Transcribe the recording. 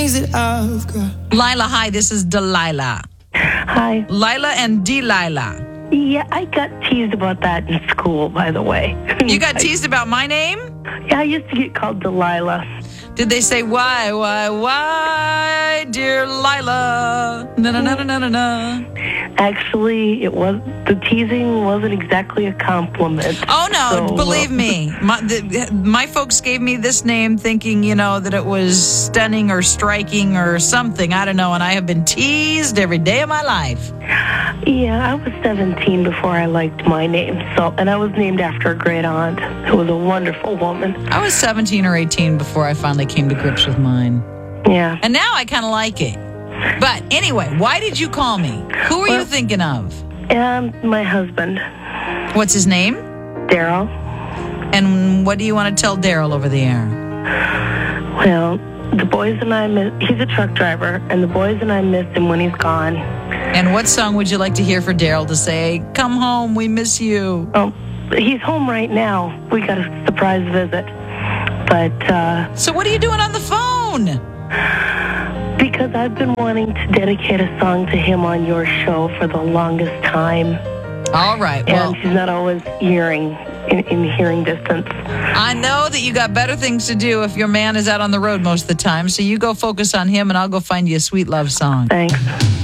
things that I've got. Lila, hi, this is Delilah. Hi. Lila and Delilah. Yeah, I got teased about that in school, by the way. You got teased about my name? Yeah, I used to get called Delilah. Did they say, why, dear Lila? Na-na-na-na-na-na. Actually, the teasing wasn't exactly a compliment. Oh, no, So, believe me. My folks gave me this name thinking, that it was stunning or striking or something. I don't know, and I have been teased every day of my life. Yeah, I was 17 before I liked my name, and I was named after a great aunt who was a wonderful woman. I was 17 or 18 before I finally came to grips with mine. Yeah. And now I kind of like it. But anyway, why did you call me? Who are you thinking of? My husband, What's his name? Daryl. And what do you want to tell Daryl over the air? Well, the boys and I he's a truck driver, and the boys and I miss him when he's gone. And what song would you like to hear for Daryl to say, come home, we miss you? Oh, he's home right now. We got a surprise visit. But, So what are you doing on the phone? because I've been wanting to dedicate a song to him on your show for the longest time. All right, well, And he's not always in hearing distance. I know that you got better things to do if your man is out on the road most of the time, so you go focus on him and I'll go find you a sweet love song. Thanks.